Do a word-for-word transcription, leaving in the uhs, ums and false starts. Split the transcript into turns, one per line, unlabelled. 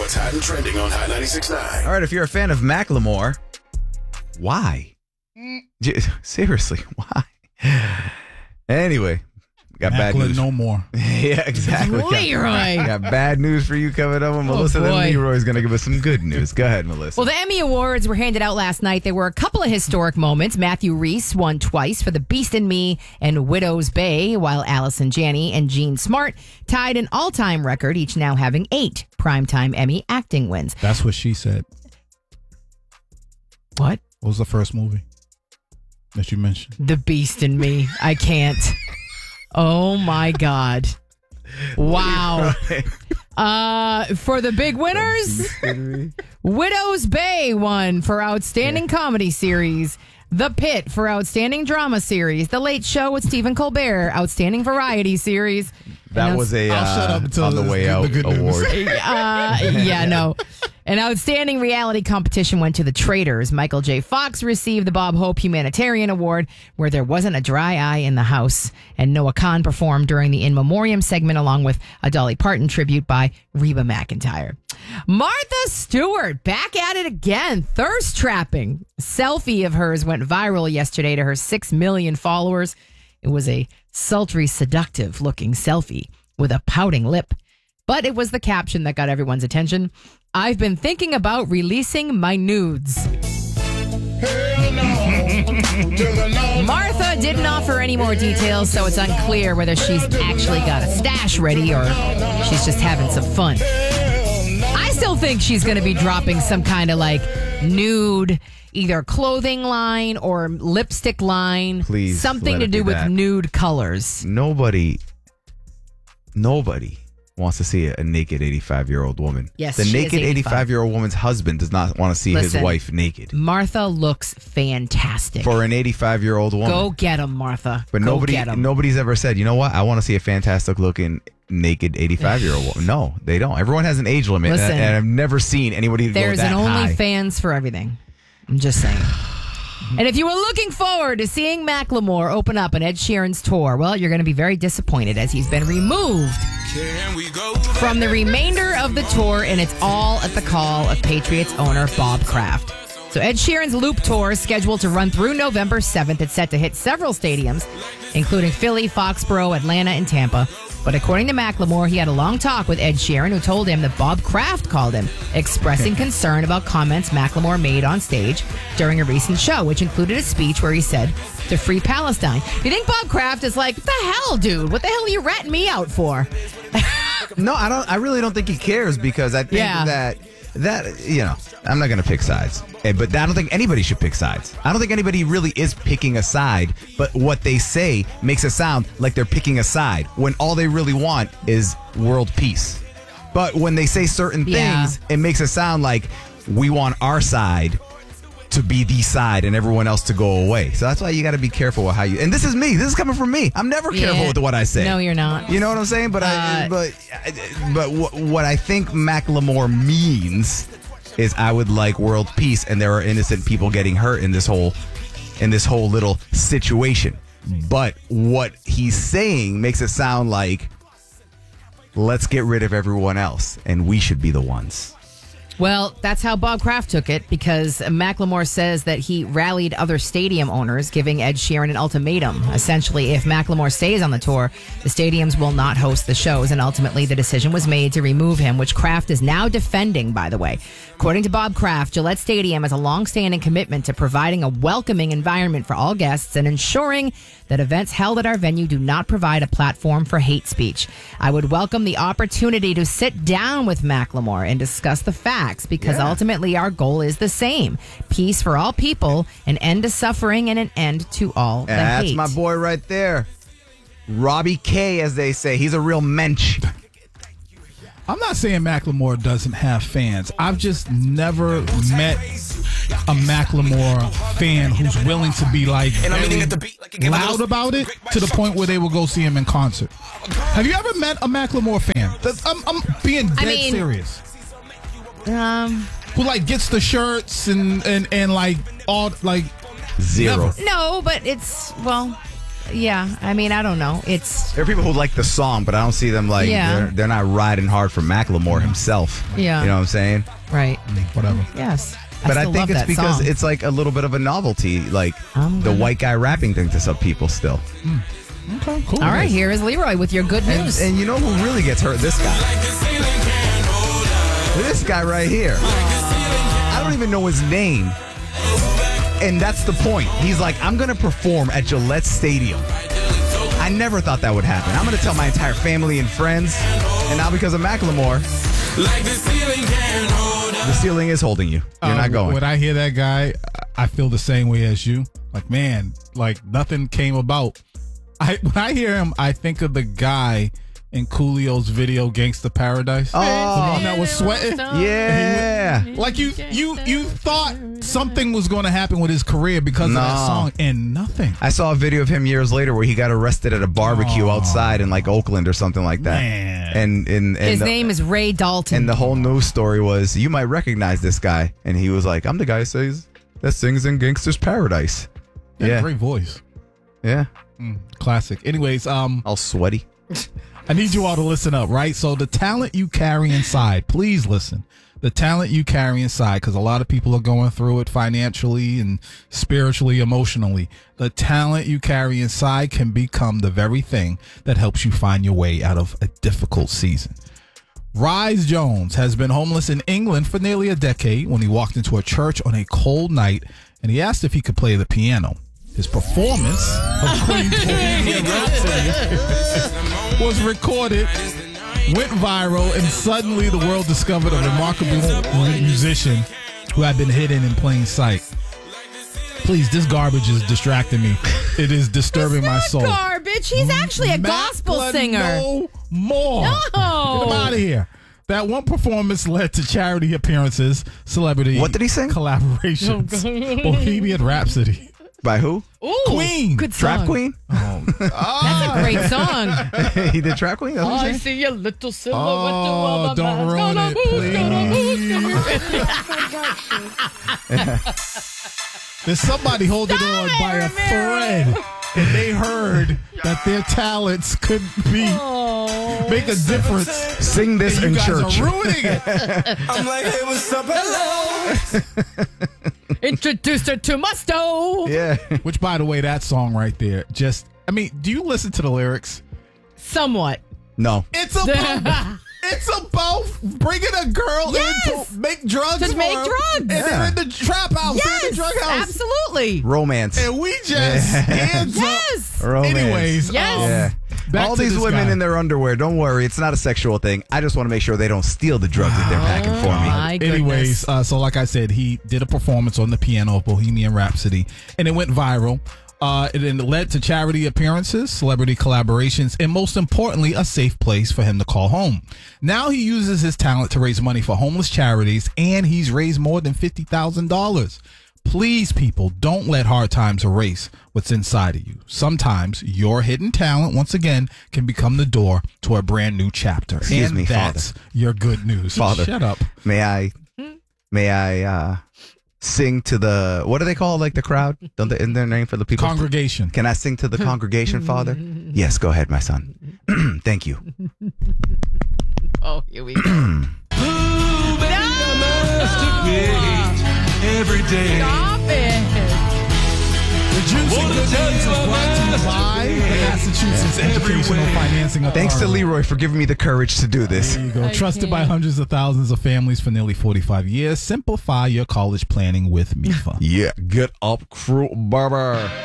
what's hot and trending on Hot ninety-six point nine.
All right, if you're a fan of Macklemore, why? J- Seriously, why? Anyway, got bad
Macklemore
news.
no more.
Yeah, exactly.
Leroy.
Got, got bad news for you coming up. And Melissa, then
boy.
Leroy's going to give us some good news. Go ahead, Melissa.
Well, the Emmy Awards were handed out last night. There were a couple of historic moments. Matthew Rhys won twice for The Beast in Me and Widow's Bay, while Allison Janney and Jean Smart tied an all-time record, each now having eight Primetime Emmy acting wins.
That's what she said.
What?
What was the first movie that you mentioned?
The Beast in Me. I can't. Oh, my God. Wow. Uh, for the big winners, Widow's Bay won for Outstanding Comedy Series. The Pit for Outstanding Drama Series. The Late Show with Stephen Colbert, Outstanding Variety Series.
that
And
was a
I'll shut
uh,
up until
on the
this
way
good-
out
the good news.
award.
Uh, yeah, no. An outstanding reality competition went to The Traitors. Michael J. Fox received the Bob Hope Humanitarian Award, where there wasn't a dry eye in the house. And Noah Khan performed during the In Memoriam segment, along with a Dolly Parton tribute by Reba McEntire. Martha Stewart, back at it again. Thirst trapping. A selfie of hers went viral yesterday to her six million followers. It was a sultry, seductive looking selfie with a pouting lip. But it was the caption that got everyone's attention. I've been thinking about releasing my nudes. Martha didn't offer any more details, so it's unclear whether she's actually got a stash ready or she's just having some fun. I still think she's going to be dropping some kind of like nude, either clothing line or lipstick line.
Please
something
let
to
it
do
be
with
that.
nude colors.
Nobody, nobody wants to see a naked eighty-five-year-old woman.
Yes,
the
she is
naked
eighty-five.
eighty-five-year-old woman's husband does not want to see
Listen.
his wife naked.
Martha looks fantastic.
For an eighty-five-year-old woman.
Go get him, Martha.
But
Go
nobody,
get 'em.
nobody's ever said, you know what? I want to see a fantastic-looking naked eighty-five-year-old woman. No, they don't. Everyone has an age limit,
Listen.
and, and I've never seen anybody go
There's
that
an
high.
OnlyFans for everything. I'm just saying. And if you were looking forward to seeing Macklemore open up an Ed Sheeran's tour, well, you're going to be very disappointed as he's been removed from the remainder of the tour, and it's all at the call of Patriots owner Bob Kraft. So Ed Sheeran's Loop Tour is scheduled to run through November seventh. It's set to hit several stadiums, including Philly, Foxborough, Atlanta, and Tampa. But according to Macklemore, he had a long talk with Ed Sheeran, who told him that Bob Kraft called him, expressing concern about comments Macklemore made on stage during a recent show, which included a speech where he said to free Palestine. You think Bob Kraft is like, what the hell, dude? What the hell are you ratting me out for?
No, I don't. I really don't think he cares because I think
Yeah.
that that you know I'm not going to pick sides, Eh, but I don't think anybody should pick sides. I don't think anybody really is picking a side. But what they say makes it sound like they're picking a side when all they really want is world peace. But when they say certain
Yeah.
things, it makes it sound like we want our side to be the side and everyone else to go away. So that's why you got to be careful with how you. And this is me. This is coming from me. I'm never careful
Yeah.
with what I say.
No, you're not.
You know what I'm saying? But I,
Uh,
but but what, what I think Macklemore means is I would like world peace, and there are innocent people getting hurt in this whole in this whole little situation. But what he's saying makes it sound like let's get rid of everyone else, and we should be the ones.
Well, that's how Bob Kraft took it, because Macklemore says that he rallied other stadium owners, giving Ed Sheeran an ultimatum. Essentially, if Macklemore stays on the tour, the stadiums will not host the shows, and ultimately the decision was made to remove him, which Kraft is now defending, by the way. According to Bob Kraft, Gillette Stadium has a long-standing commitment to providing a welcoming environment for all guests and ensuring that events held at our venue do not provide a platform for hate speech. I would welcome the opportunity to sit down with Macklemore and discuss the facts, because
Yeah.
ultimately our goal is the same: peace for all people, an end to suffering, and an end to all the
That's
hate.
my boy right there. Robbie K, as they say. He's a real mensch.
I'm not saying Macklemore doesn't have fans. I've just never met a Macklemore fan who's willing to be like very loud about it to the point where they will go see him in concert. Have you ever met a Macklemore fan? That's- I'm, I'm being dead
I mean-
serious.
Um,
Who like gets the shirts and, and, and like all like
Zero.
Never.
no, but it's, well, yeah. I mean, I don't know. It's
There are people who like the song, but I don't see them like
Yeah.
they're, they're not riding hard for Macklemore himself.
Yeah.
You know what I'm saying?
right.
Whatever.
Yes.
But I,
still
think
love
it's
that
because
song.
it's like a little bit of a novelty, like
I'm
the
gonna-
white guy rapping thing to some people still.
Okay, cool.
All right. Here is Leroy with your good
And,
news.
and you know who really gets hurt? This guy. This guy right here. I don't even know his name. And that's the point. He's like, I'm going to perform at Gillette Stadium. I never thought that would happen. I'm going to tell my entire family and friends. And now because of Macklemore, the ceiling is holding you. You're
Uh,
not going.
When I hear that guy, I feel the same way as you. Like, man, like nothing came about. I when I hear him, I think of the guy in Coolio's video "Gangsta Paradise."
Oh.
The one that was sweating.
Yeah.
Like you, you, you thought something was going to happen with his career because
No.
of that song, and nothing.
I saw a video of him years later where he got arrested at a barbecue
Oh.
outside in like Oakland or something like that.
Man.
And, and, and
His
the,
name is Ray Dalton.
and the whole news story was, you might recognize this guy. And he was like, I'm the guy who says that sings in Gangsta's Paradise.
Yeah,
Yeah.
great voice.
Yeah.
Mm, classic. Anyways, um,
All sweaty.
I need you all to listen up, right? So the talent you carry inside, please listen. The talent you carry inside, because a lot of people are going through it financially and spiritually, emotionally. The talent you carry inside can become the very thing that helps you find your way out of a difficult season. Rise Jones has been homeless in England for nearly a decade when he walked into a church on a cold night and he asked if he could play the piano. His performance of Queen's Bohemian Rhapsody was recorded, went viral, and suddenly the world discovered a remarkable musician who had been hidden in plain sight. Please, this garbage is distracting me. It is disturbing my soul.
Garbage. He's actually a gospel
Macklemore
singer.
No more.
No.
Get him out of here. That one performance led to charity appearances, celebrity
What did he sing?
collaborations, Bohemian Rhapsody.
By who?
Ooh,
Queen.
Good song.
Trap Queen?
That's a great song.
He did Trap Queen? That's what
I
you're saying?
see a little silhouette
Oh,
of a
don't
man's
ruin
gonna
it,
move, gonna move.
There's somebody holding
Stop
on
it,
by a
Ramiro.
thread, and they heard that their talents could be
Oh.
make a difference.
Sing this
And you
in
guys
church.
are ruining it.
I'm like, hey, what's up? Hello.
Introduced her to my stove.
Yeah.
Which, by the way, that song right there, just, I mean, do you listen to the lyrics?
Somewhat.
No.
It's about, it's about bringing a girl
Yes.
in to make drugs
To
for
make
her,
drugs.
and they're
Yeah.
in the trap house, they're in
Yes,
the drug house,
absolutely.
Romance.
and we just hands
Yes.
up.
Romance.
Anyways,
Yes.
um,
Yeah.
back
All
to
these
this
women
guy.
in their underwear, don't worry. It's not a sexual thing. I just want to make sure they don't steal the drugs that they're packing for me.
My goodness.
Anyways, uh, so like I said, he did a performance on the piano of Bohemian Rhapsody, and it went viral. Uh, it then led to charity appearances, celebrity collaborations, and most importantly, a safe place for him to call home. Now he uses his talent to raise money for homeless charities, and he's raised more than fifty thousand dollars. Please, people, don't let hard times erase what's inside of you. Sometimes your hidden talent, once again, can become the door to a brand new chapter.
Excuse
and
me,
that's your good news.
Father.
Shut up.
May I, may I uh, sing to the, what do they call like the crowd? Don't they, isn't there a name for the people?
Congregation.
Can I sing to the congregation, Father? Yes, go ahead, my son. Thank you.
Oh, here we go.
Every day.
Stop it.
The Juice and Good News is brought to you by the Massachusetts Educational Financing Authority.
Thanks to Leroy for giving me the courage to do this.
There you go.
I
Trusted by
can't.
hundreds of thousands of families for nearly forty-five years. Simplify your college planning with M I F A.
Yeah, get up, crew, barber.